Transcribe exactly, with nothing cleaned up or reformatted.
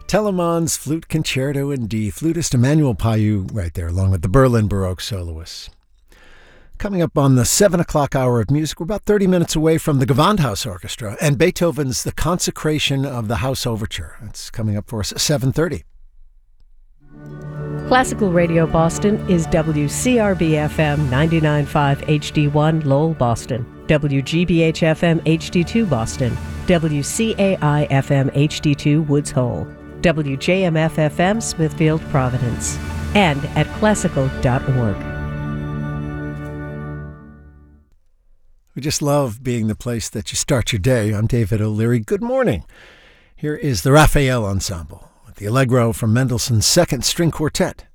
Telemann's Flute Concerto in D. Flutist Emmanuel Payou right there, along with the Berlin Baroque soloists. Coming up on the seven o'clock hour of music, we're about thirty minutes away from the Gewandhaus Orchestra and Beethoven's The Consecration of the House Overture. That's coming up for us at seven thirty. Classical Radio Boston is W C R B F M ninety-nine point five H D one Lowell, Boston, W G B H F M H D two Boston, W C A I F M H D two Woods Hole, W J M F F M Smithfield, Providence, and at classical dot org. We just love being the place that you start your day. I'm David O'Leary. Good morning. Here is the Raphael Ensemble with the Allegro from Mendelssohn's Second String Quartet.